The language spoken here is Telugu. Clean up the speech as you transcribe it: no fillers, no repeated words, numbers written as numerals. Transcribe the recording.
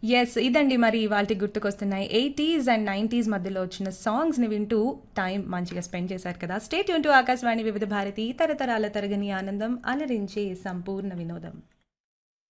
యెస్. ఇదండి మరి ఇవాల్టికి గుర్తుకొస్తున్నాయి. 80స్ అండ్ 90స్ మధ్యలో వచ్చిన సాంగ్స్‌ని వింటూ టైం మంచిగా స్పెండ్ చేశారు కదా! స్టే ట్యూన్ టు ఆకాశవాణి వివిధ భారతి తరతరాల తరగని ఆనందం అలరించే సంపూర్ణ వినోదం.